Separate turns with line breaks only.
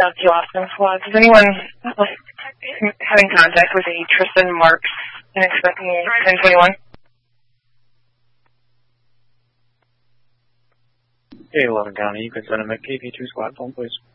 to Austin Squad. Is anyone having contact with a Tristan Marks and expecting a 1021?
Hey, 11 County, you can send him a KP2 squad phone, please.